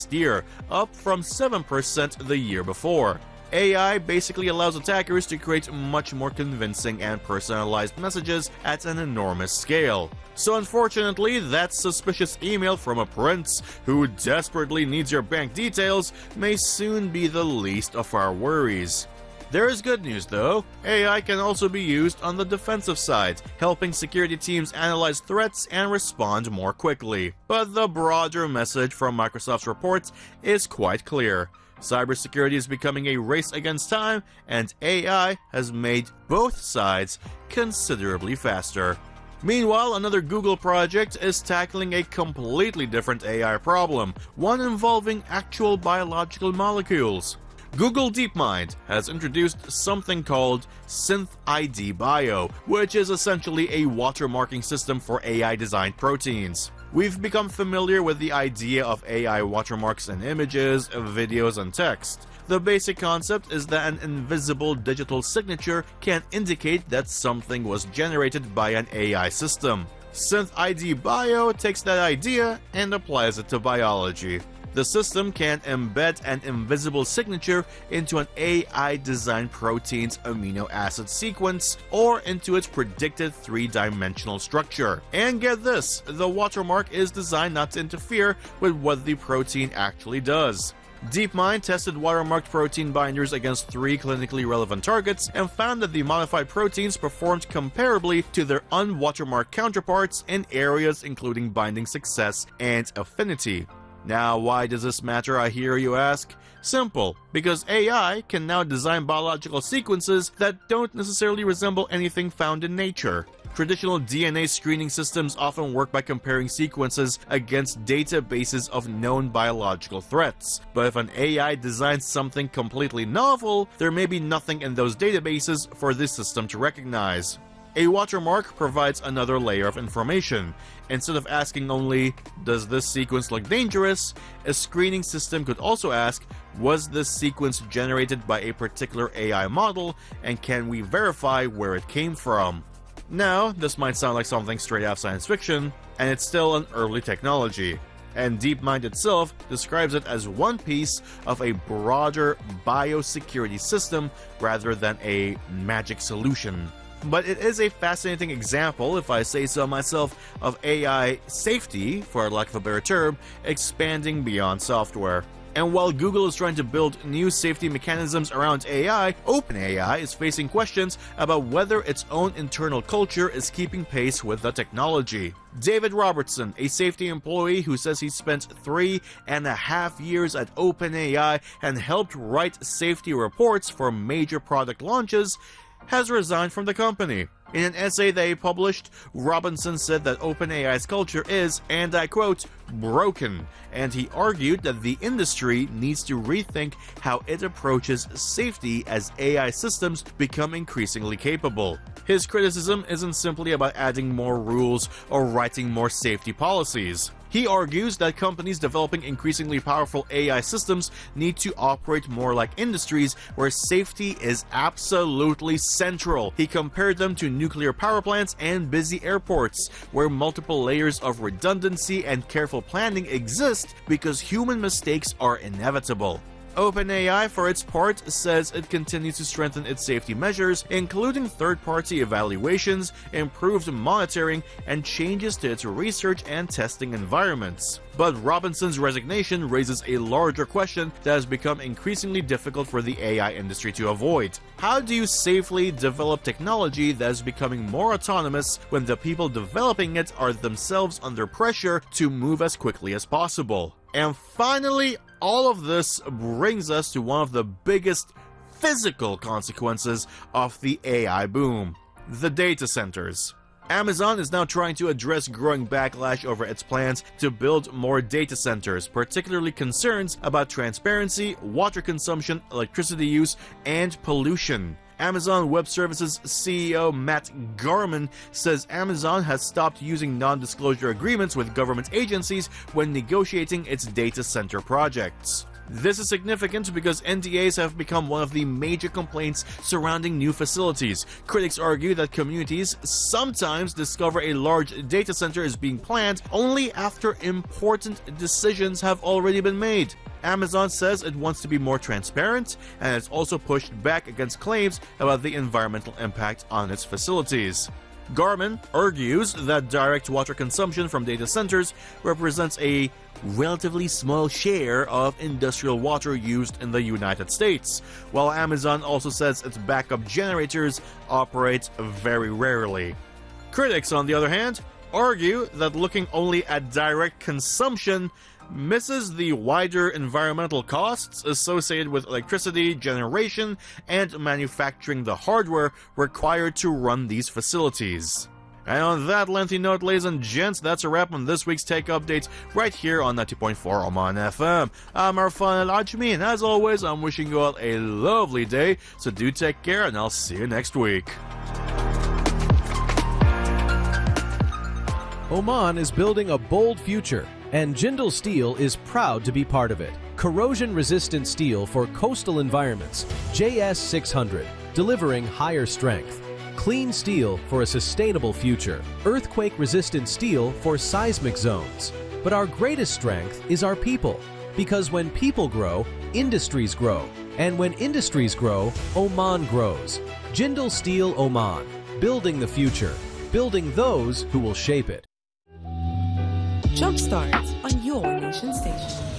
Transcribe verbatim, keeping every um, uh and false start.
year, up from seven percent the year before. A I basically allows attackers to create much more convincing and personalized messages at an enormous scale. So unfortunately, that suspicious email from a prince who desperately needs your bank details may soon be the least of our worries. There is good news though. A I can also be used on the defensive side, helping security teams analyze threats and respond more quickly. But the broader message from Microsoft's reports is quite clear. Cybersecurity is becoming a race against time, and A I has made both sides considerably faster. Meanwhile, another Google project is tackling a completely different A I problem, one involving actual biological molecules. Google DeepMind has introduced something called SynthID Bio, which is essentially a watermarking system for A I-designed proteins. We've become familiar with the idea of A I watermarks in images, videos, and text. The basic concept is that an invisible digital signature can indicate that something was generated by an A I system. SynthID Bio takes that idea and applies it to biology. The system can embed an invisible signature into an A I-designed protein's amino acid sequence or into its predicted three-dimensional structure. And get this, the watermark is designed not to interfere with what the protein actually does. DeepMind tested watermarked protein binders against three clinically relevant targets and found that the modified proteins performed comparably to their unwatermarked counterparts in areas including binding success and affinity. Now, why does this matter, I hear you ask? Simple, because A I can now design biological sequences that don't necessarily resemble anything found in nature. Traditional D N A screening systems often work by comparing sequences against databases of known biological threats. But if an A I designs something completely novel, there may be nothing in those databases for this system to recognize. A watermark provides another layer of information. Instead of asking only, does this sequence look dangerous, a screening system could also ask, was this sequence generated by a particular A I model, and can we verify where it came from? Now, this might sound like something straight out of science fiction, and it's still an early technology. And DeepMind itself describes it as one piece of a broader biosecurity system rather than a magic solution. But it is a fascinating example, if I say so myself, of A I safety, for lack of a better term, expanding beyond software. And while Google is trying to build new safety mechanisms around A I, OpenAI is facing questions about whether its own internal culture is keeping pace with the technology. David Robertson, a safety employee who says he spent three and a half years at OpenAI and helped write safety reports for major product launches, has resigned from the company. In an essay they published, Robinson said that OpenAI's culture is, and I quote, broken, and he argued that the industry needs to rethink how it approaches safety as A I systems become increasingly capable. His criticism isn't simply about adding more rules or writing more safety policies. He argues that companies developing increasingly powerful A I systems need to operate more like industries where safety is absolutely central. He compared them to nuclear power plants and busy airports, where multiple layers of redundancy and careful planning exist because human mistakes are inevitable. OpenAI, for its part, says it continues to strengthen its safety measures, including third-party evaluations, improved monitoring, and changes to its research and testing environments. But Robinson's resignation raises a larger question that has become increasingly difficult for the A I industry to avoid. How do you safely develop technology that is becoming more autonomous when the people developing it are themselves under pressure to move as quickly as possible? And finally, all of this brings us to one of the biggest physical consequences of the A I boom: the data centers. Amazon is now trying to address growing backlash over its plans to build more data centers, particularly concerns about transparency, water consumption, electricity use, and pollution. Amazon Web Services C E O Matt Garman says Amazon has stopped using non-disclosure agreements with government agencies when negotiating its data center projects. This is significant because N D As have become one of the major complaints surrounding new facilities. Critics argue that communities sometimes discover a large data center is being planned only after important decisions have already been made. Amazon says it wants to be more transparent, and it's also pushed back against claims about the environmental impact on its facilities. Garmin argues that direct water consumption from data centers represents a relatively small share of industrial water used in the United States, while Amazon also says its backup generators operate very rarely. Critics, on the other hand, argue that looking only at direct consumption misses the wider environmental costs associated with electricity generation and manufacturing the hardware required to run these facilities. And on that lengthy note, ladies and gents, that's a wrap on this week's Tech Update right here on ninety point four Oman F M. I'm Arfan Al-Ajmi, and as always, I'm wishing you all a lovely day, so do take care, and I'll see you next week. Oman is building a bold future, and Jindal Steel is proud to be part of it. Corrosion-resistant steel for coastal environments, J S six hundred, delivering higher strength. Clean steel for a sustainable future. Earthquake-resistant steel for seismic zones. But our greatest strength is our people, because when people grow, industries grow. And when industries grow, Oman grows. Jindal Steel Oman, building the future, building those who will shape it. Jumpstart on your nation station.